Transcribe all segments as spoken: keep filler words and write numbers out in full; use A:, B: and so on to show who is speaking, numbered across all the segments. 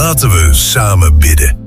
A: Laten we samen bidden.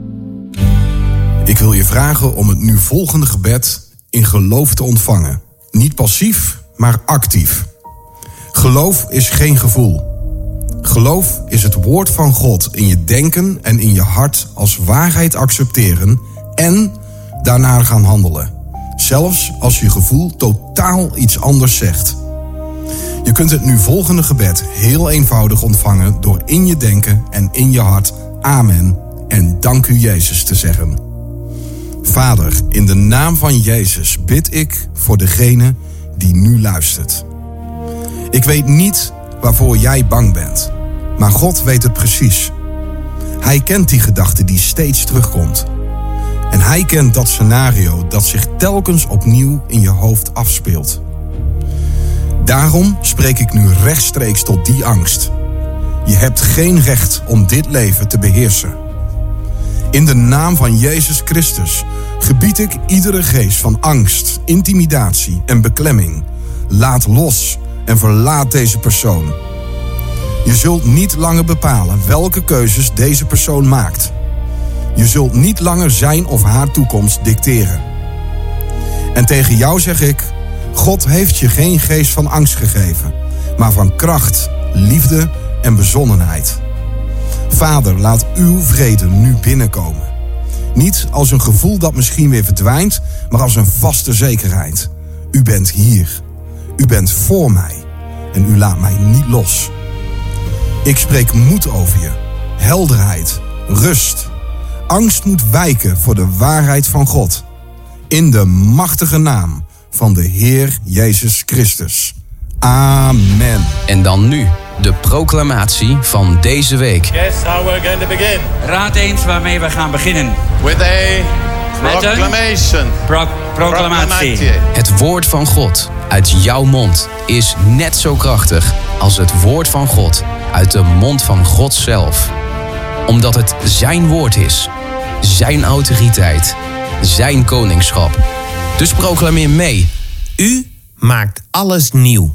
B: Ik wil je vragen om het nu volgende gebed in geloof te ontvangen. Niet passief, maar actief. Geloof is geen gevoel. Geloof is het woord van God in je denken en in je hart als waarheid accepteren en daarna gaan handelen. Zelfs als je gevoel totaal iets anders zegt. Je kunt het nu volgende gebed heel eenvoudig ontvangen door in je denken en in je hart amen en dank u Jezus te zeggen. Vader, in de naam van Jezus bid ik voor degene die nu luistert. Ik weet niet waarvoor jij bang bent, maar God weet het precies. Hij kent die gedachte die steeds terugkomt. En hij kent dat scenario dat zich telkens opnieuw in je hoofd afspeelt. Daarom spreek ik nu rechtstreeks tot die angst. Je hebt geen recht om dit leven te beheersen. In de naam van Jezus Christus gebied ik iedere geest van angst, intimidatie en beklemming. Laat los en verlaat deze persoon. Je zult niet langer bepalen welke keuzes deze persoon maakt. Je zult niet langer zijn of haar toekomst dicteren. En tegen jou zeg ik, God heeft je geen geest van angst gegeven, maar van kracht, liefde en bezonnenheid. Vader, laat uw vrede nu binnenkomen. Niet als een gevoel dat misschien weer verdwijnt, maar als een vaste zekerheid. U bent hier. U bent voor mij. En u laat mij niet los. Ik spreek moed over je. Helderheid. Rust. Angst moet wijken voor de waarheid van God. In de machtige naam van de Heer Jezus Christus. Amen.
C: En dan nu de proclamatie van deze week.
D: Guess how we're going to begin.
E: Raad eens waarmee we gaan beginnen.
D: With a proclamation.
E: Pro- proclamatie.
C: Het woord van God uit jouw mond is net zo krachtig als het woord van God uit de mond van God zelf. Omdat het zijn woord is, zijn autoriteit, zijn koningschap. Dus proclameer mee.
F: U maakt alles nieuw.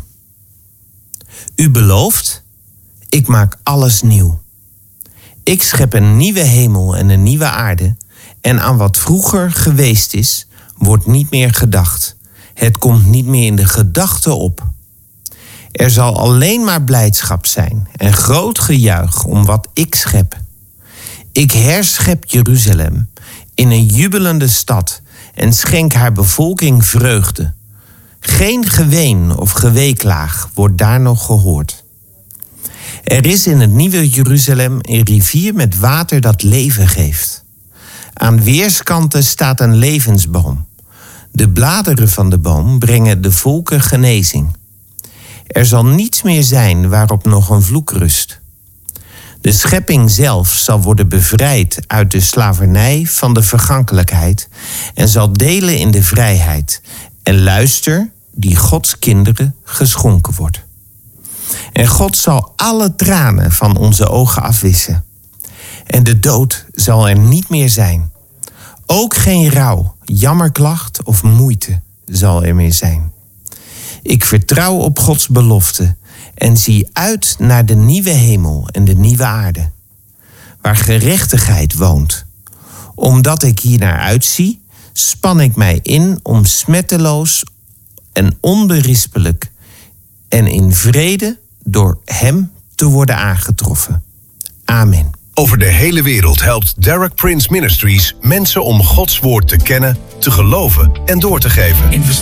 F: U belooft, ik maak alles nieuw. Ik schep een nieuwe hemel en een nieuwe aarde. En aan wat vroeger geweest is, wordt niet meer gedacht. Het komt niet meer in de gedachten op. Er zal alleen maar blijdschap zijn en groot gejuich om wat ik schep. Ik herschep Jeruzalem in een jubelende stad en schenk haar bevolking vreugde. Geen geween of geweeklaag wordt daar nog gehoord. Er is in het nieuwe Jeruzalem een rivier met water dat leven geeft. Aan weerskanten staat een levensboom. De bladeren van de boom brengen de volken genezing. Er zal niets meer zijn waarop nog een vloek rust. De schepping zelf zal worden bevrijd uit de slavernij van de vergankelijkheid en zal delen in de vrijheid. En luister, die Gods kinderen geschonken wordt. En God zal alle tranen van onze ogen afwissen. En de dood zal er niet meer zijn. Ook geen rouw, jammerklacht of moeite zal er meer zijn. Ik vertrouw op Gods belofte en zie uit naar de nieuwe hemel en de nieuwe aarde, waar gerechtigheid woont. Omdat ik hier naar uitzie, span ik mij in om smetteloos en onberispelijk en in vrede door hem te worden aangetroffen. Amen.
A: Over de hele wereld helpt Derek Prince Ministries mensen om Gods woord te kennen, te geloven en door te geven.
E: Investeer